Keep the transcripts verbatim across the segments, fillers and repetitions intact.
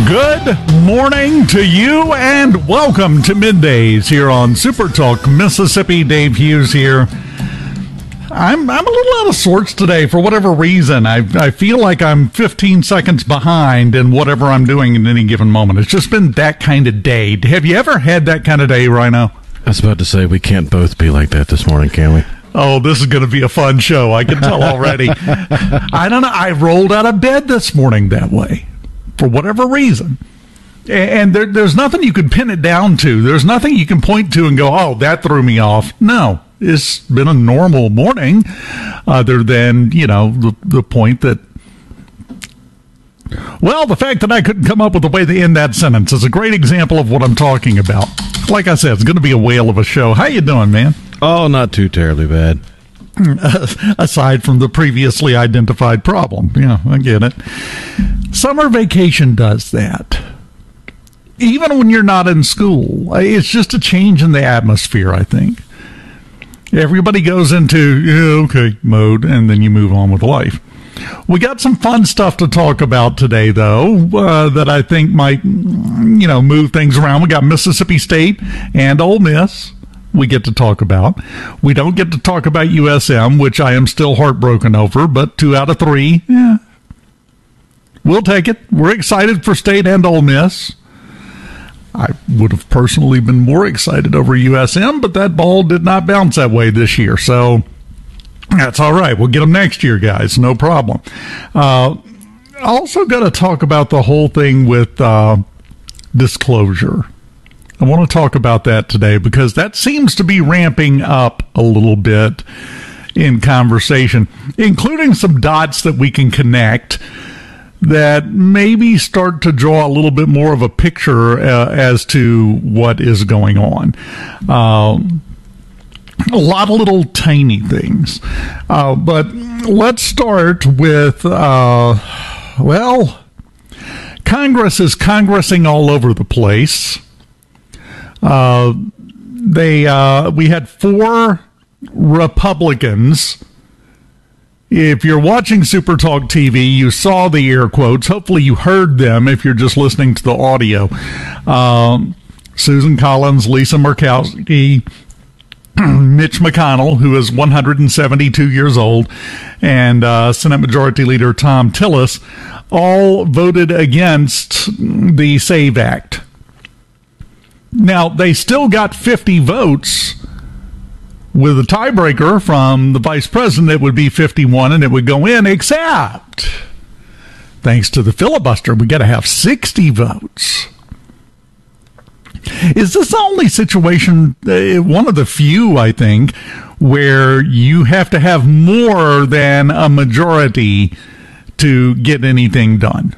Good morning to you and welcome to Middays here on Super Talk Mississippi. Dave Hughes here. I'm I'm a little out of sorts today for whatever reason. I I feel like I'm fifteen seconds behind in whatever I'm doing in any given moment. It's just been that kind of day. Have you ever had that kind of day, Rhino? I was about to say, we can't both be like that this morning, can we? Oh, this is going to be a fun show. I can tell already. I don't know. I rolled out of bed this morning that way for whatever reason. And there, there's nothing you can pin it down to. There's nothing you can point to and go, oh, that threw me off. No, it's been a normal morning other than, you know, the, the point that, well, the fact that I couldn't come up with a way to end that sentence is a great example of what I'm talking about. Like I said, it's going to be a whale of a show. How you doing, man? Oh, not too terribly bad. Aside from the previously identified problem. Yeah, I get it. Summer vacation does that. Even when you're not in school, it's just a change in the atmosphere, I think. Everybody goes into, yeah, okay, mode, and then you move on with life. We got some fun stuff to talk about today, though, uh, that I think might, you know, move things around. We got Mississippi State and Ole Miss we get to talk about. We don't get to talk about U S M, which I am still heartbroken over, but two out of three, yeah, we'll take it. We're excited for State and Ole Miss. I would have personally been more excited over U S M, but that ball did not bounce that way this year, so that's all right. We'll get them next year, guys. No problem. Uh, also got to talk about the whole thing with uh, disclosure. I want to talk about that today because that seems to be ramping up a little bit in conversation, including some dots that we can connect that maybe start to draw a little bit more of a picture uh, as to what is going on. Um, a lot of little tiny things. Uh, but let's start with, uh, well, Congress is congressing all over the place. Uh, they, uh, we had four Republicans. If you're watching Super Talk T V, you saw the air quotes. Hopefully you heard them if you're just listening to the audio. Um, Susan Collins, Lisa Murkowski, Mitch McConnell, who is one hundred seventy-two years old, and uh, Senate Majority Leader Thom Tillis all voted against the SAVE Act. Now, they still got fifty votes. With a tiebreaker from the vice president, it would be fifty-one, and it would go in, except, thanks to the filibuster, we got to have sixty votes. Is this the only situation, uh, one of the few, I think, where you have to have more than a majority to get anything done?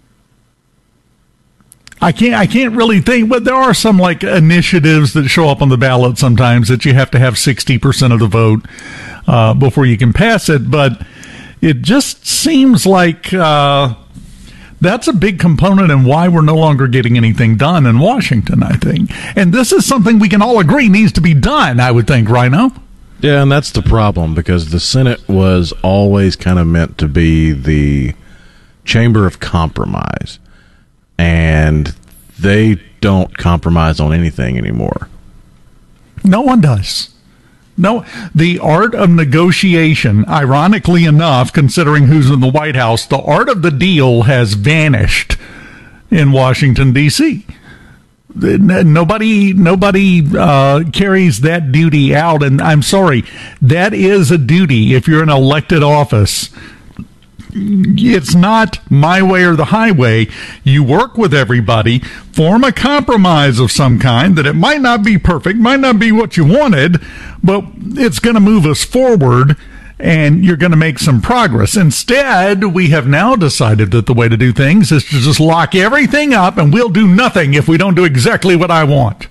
I can't I can't really think, but there are some like initiatives that show up on the ballot sometimes that you have to have sixty percent of the vote uh, before you can pass it. But it just seems like uh, that's a big component in why we're no longer getting anything done in Washington, I think. And this is something we can all agree needs to be done, I would think, Rhino. Yeah, and that's the problem, because the Senate was always kind of meant to be the chamber of compromise. And they don't compromise on anything anymore. No one does. No, the art of negotiation, ironically enough, considering who's in the White House, the art of the deal has vanished in Washington, D C Nobody, nobody uh, carries that duty out. And I'm sorry, that is a duty if you're in elected office. It's not my way or the highway. You work with everybody, form a compromise of some kind that it might not be perfect, might not be what you wanted, but it's going to move us forward and you're going to make some progress. Instead, we have now decided that the way to do things is to just lock everything up and we'll do nothing if we don't do exactly what I want.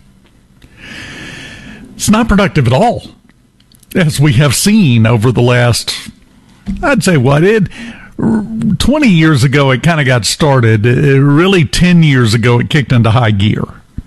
It's not productive at all, as we have seen over the last, I'd say what, it twenty years ago it kind of got started. It, really ten years ago it kicked into high gear.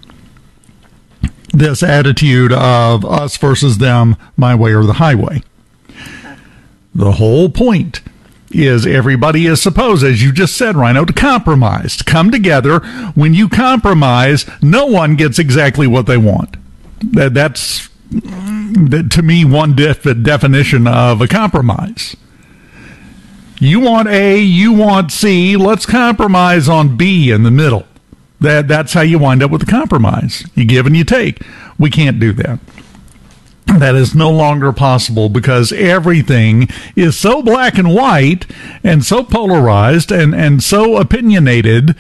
This attitude of us versus them, my way or the highway. The whole point is everybody is supposed, as you just said, Rhino, to compromise, to come together. When you compromise, no one gets exactly what they want. That, that's, that, to me, one def- definition of a compromise. You want A, you want C, let's compromise on B in the middle. That That's how you wind up with a compromise. You give and you take. We can't do that. That is no longer possible because everything is so black and white and so polarized and, and so opinionated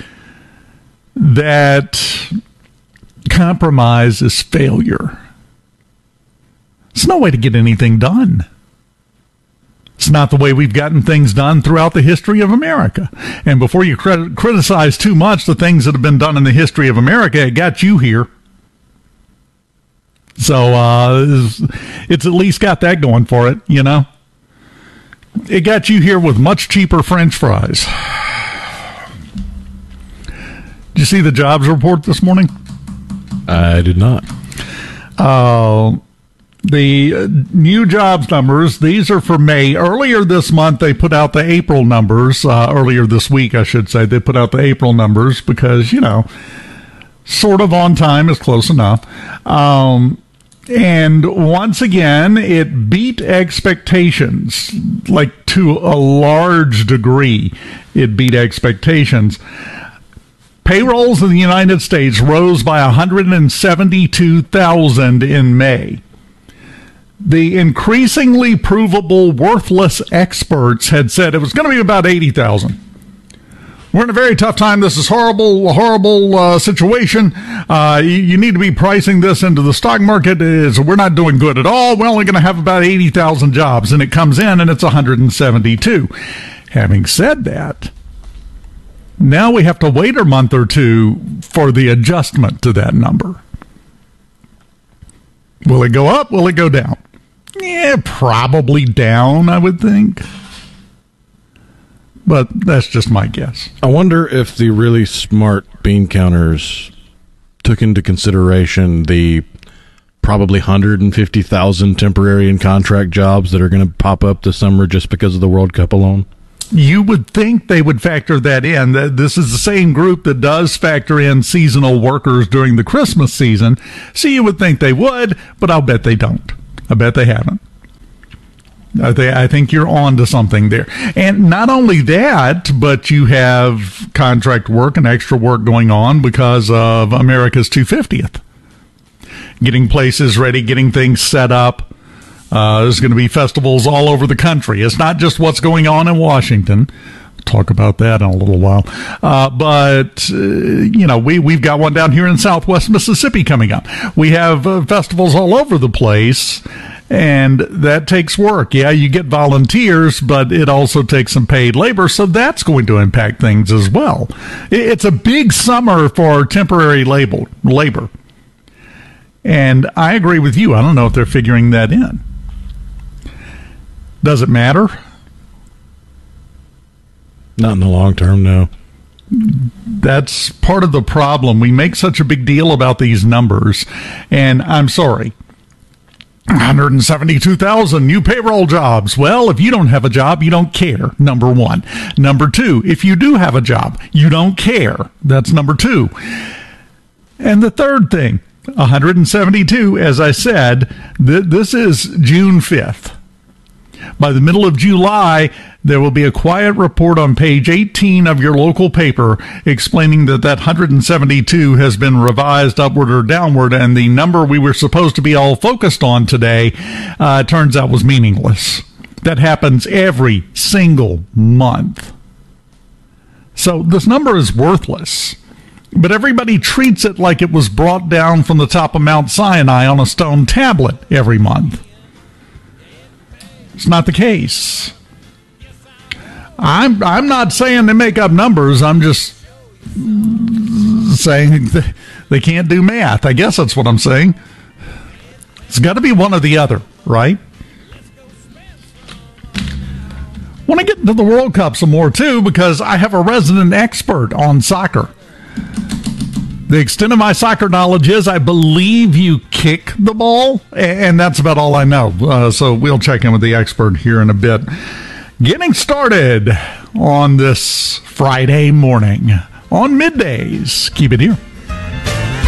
that compromise is failure. It's no way to get anything done. It's not the way we've gotten things done throughout the history of America. And before you crit- criticize too much the things that have been done in the history of America, it got you here. So uh, it's, it's at least got that going for it, you know. It got you here with much cheaper French fries. Did you see the jobs report this morning? I did not. Uh, the new jobs numbers, these are for May. Earlier this month, they put out the April numbers. Uh, earlier this week, I should say, they put out the April numbers because, you know, sort of on time is close enough. Um, and once again, it beat expectations, like to a large degree, it beat expectations. Payrolls in the United States rose by one hundred seventy-two thousand in May. The increasingly provable worthless experts had said it was going to be about eighty thousand. We're in a very tough time. This is horrible, horrible uh, situation. Uh, you, you need to be pricing this into the stock market. Is we're not doing good at all. We're only going to have about eighty thousand jobs, and it comes in and it's one hundred seventy-two. Having said that, now we have to wait a month or two for the adjustment to that number. Will it go up? Will it go down? Yeah, probably down, I would think. But that's just my guess. I wonder if the really smart bean counters took into consideration the probably one hundred fifty thousand temporary and contract jobs that are going to pop up this summer just because of the World Cup alone. You would think they would factor that in. This is the same group that does factor in seasonal workers during the Christmas season. So you would think they would, but I'll bet they don't. I bet they haven't. I, th- I think you're on to something there. And not only that, but you have contract work and extra work going on because of America's two hundred fiftieth. Getting places ready, getting things set up. Uh, there's going to be festivals all over the country. It's not just what's going on in Washington. We'll talk about that in a little while. Uh, but, uh, you know, we, we've got one down here in Southwest Mississippi coming up. We have uh, festivals all over the place, and that takes work. Yeah, you get volunteers, but it also takes some paid labor, so that's going to impact things as well. It's a big summer for temporary labor. labor. And I agree with you. I don't know if they're figuring that in. Does it matter? Not in the long term, no. That's part of the problem. We make such a big deal about these numbers, and I'm sorry. one hundred seventy-two thousand new payroll jobs. Well, if you don't have a job, you don't care, number one. Number two, if you do have a job, you don't care. That's number two. And the third thing, one hundred seventy-two, as I said, th- this is June fifth. By the middle of July, there will be a quiet report on page eighteen of your local paper explaining that that one hundred seventy-two has been revised upward or downward, and the number we were supposed to be all focused on today uh, turns out was meaningless. That happens every single month. So this number is worthless. But everybody treats it like it was brought down from the top of Mount Sinai on a stone tablet every month. It's not the case. I'm I'm not saying they make up numbers. I'm just saying they can't do math. I guess that's what I'm saying. It's got to be one or the other, right? Want to get into the World Cup some more, too, because I have a resident expert on soccer. The extent of my soccer knowledge is I believe you kick the ball, and that's about all I know. Uh, so we'll check in with the expert here in a bit. Getting started on this Friday morning on Middays. Keep it here.